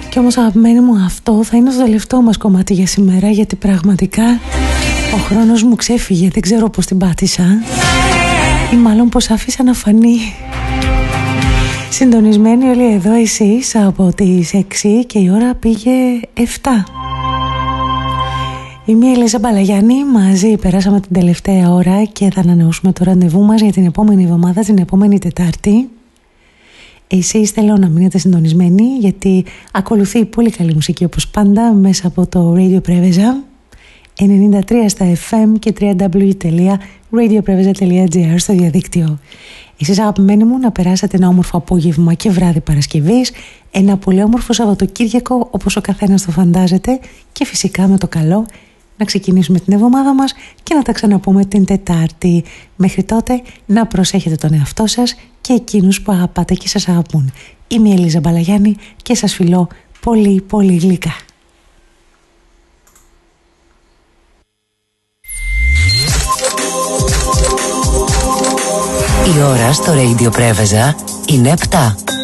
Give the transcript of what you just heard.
Κι όμως αγαπημένοι μου, αυτό θα είναι το τελευταίο μας κομμάτι για σήμερα, γιατί πραγματικά ο χρόνος μου ξέφυγε. Δεν ξέρω πώς την πάτησα ή μάλλον πώς άφησα να φανεί. Συντονισμένοι όλοι εδώ εσείς από τις 6 και η ώρα πήγε 7. Είμαι η Ελίζα Μπαλαγιάννη, μαζί περάσαμε την τελευταία ώρα και θα ανανεώσουμε το ραντεβού μας για την επόμενη εβδομάδα, την επόμενη Τετάρτη. Εσείς θέλω να μείνετε συντονισμένοι, γιατί ακολουθεί πολύ καλή μουσική όπως πάντα μέσα από το Radio Preveza 93 στα FM και www.radiopreveza.gr στο διαδίκτυο. Εσείς αγαπημένοι μου, να περάσετε ένα όμορφο απόγευμα και βράδυ Παρασκευής, ένα πολύ όμορφο Σαββατοκύριακο όπως ο καθένας το φαντάζεται, και φυσικά με το καλό να ξεκινήσουμε την εβδομάδα μας και να τα ξαναπούμε την Τετάρτη. Μέχρι τότε να προσέχετε τον εαυτό σας και εκείνους που αγαπάτε και σας αγαπούν. Είμαι η Ελίζα Μπαλαγιάννη και σας φιλώ πολύ πολύ γλυκά. Η ώρα στο Radio Preveza είναι 7.